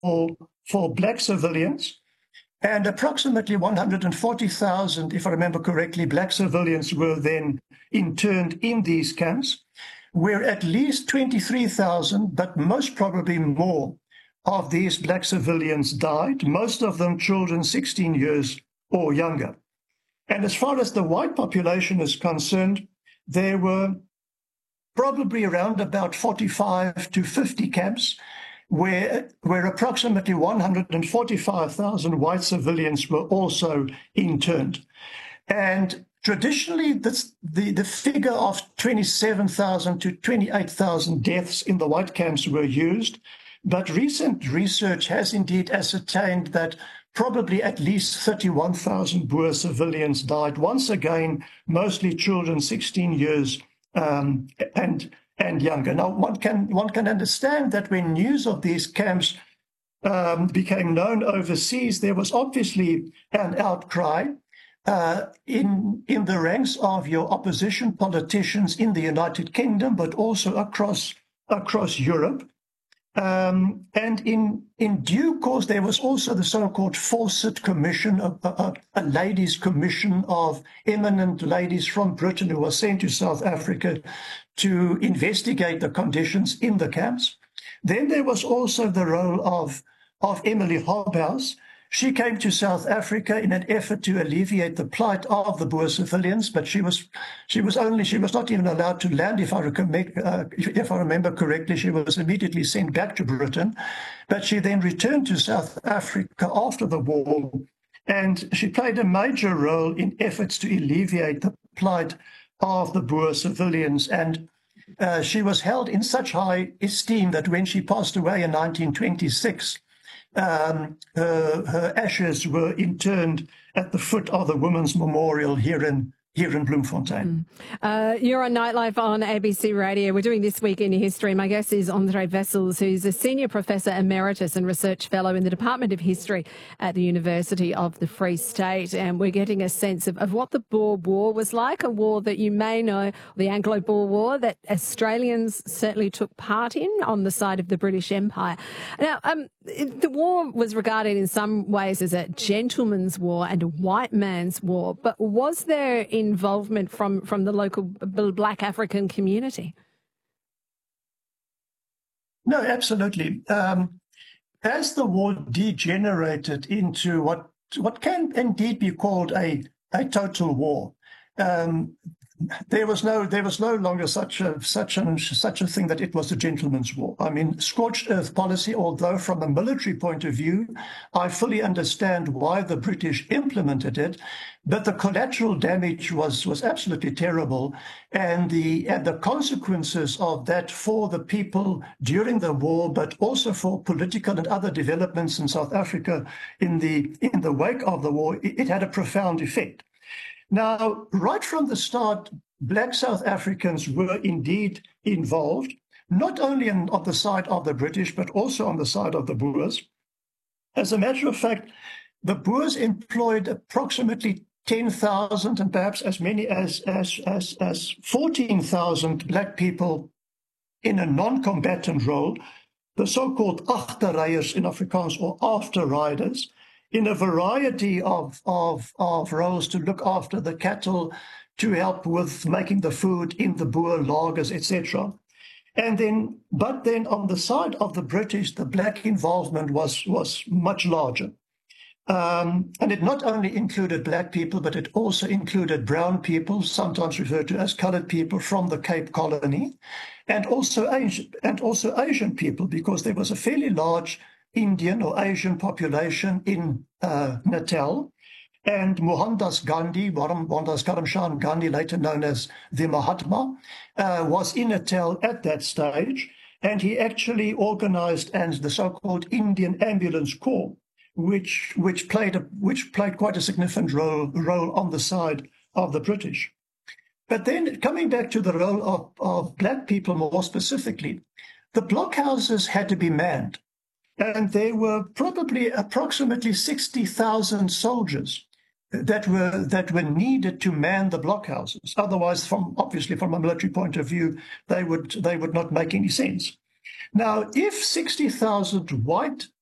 for black civilians, and approximately 140,000, if I remember correctly, black civilians were then interned in these camps, where at least 23,000, but most probably more, of these black civilians died, most of them children 16 years or younger. And as far as the white population is concerned, there were probably around about 45 to 50 camps where approximately 145,000 white civilians were also interned. And traditionally, the figure of 27,000 to 28,000 deaths in the white camps were used, but recent research has indeed ascertained that probably at least 31,000 Boer civilians died, once again, mostly children 16 years and younger. Now, one can understand that when news of these camps became known overseas, there was obviously an outcry in the ranks of your opposition politicians in the United Kingdom, but also across Europe. And in due course, there was also the so-called Fawcett Commission, a ladies' commission of eminent ladies from Britain who were sent to South Africa to investigate the conditions in the camps. Then there was also the role of Emily Hobhouse. She came to South Africa in an effort to alleviate the plight of the Boer civilians, but she was not even allowed to land. If I remember correctly, she was immediately sent back to Britain. But she then returned to South Africa after the war, and she played a major role in efforts to alleviate the plight of the Boer civilians. And she was held in such high esteem that when she passed away in 1926. Her ashes were interned at the foot of the Women's Memorial here in Bloemfontein. You're on Nightlife on ABC Radio. We're doing This Week in History. My guest is Andre Wessels, who's a Senior Professor Emeritus and Research Fellow in the Department of History at the University of the Free State. And we're getting a sense of what the Boer War was like, a war that you may know, the Anglo-Boer War, that Australians certainly took part in on the side of the British Empire. Now, the war was regarded in some ways as a gentleman's war and a white man's war, but was there involvement from the local black African community? No, absolutely. As the war degenerated into what can indeed be called a total war, there was no longer such a thing that it was a gentleman's war. I mean, scorched earth policy, although from a military point of view, I fully understand why the British implemented it, but the collateral damage was absolutely terrible, and the consequences of that for the people during the war, but also for political and other developments in South Africa in the wake of the war, it had a profound effect. Now, right from the start, black South Africans were indeed involved, not only on the side of the British, but also on the side of the Boers. As a matter of fact, the Boers employed approximately 10,000 and perhaps as many as 14,000 black people in a non-combatant role, the so-called agterryers in Afrikaans, or afterriders, in a variety of roles to look after the cattle, to help with making the food in the Boer lagers, etc. But then on the side of the British, the black involvement was much larger. And it not only included black people, but it also included brown people, sometimes referred to as colored people from the Cape Colony, and also Asian people, because there was a fairly large Indian or Asian population in Natal, and Mohandas Gandhi, Mohandas Karamchand Gandhi, later known as the Mahatma, was in Natal at that stage, and he actually organized the so-called Indian Ambulance Corps, which played quite a significant role on the side of the British. But then coming back to the role of black people more specifically, the blockhouses had to be manned. And there were probably approximately 60,000 soldiers that were needed to man the blockhouses. Otherwise, obviously from a military point of view, they would not make any sense. Now, if 60,000 white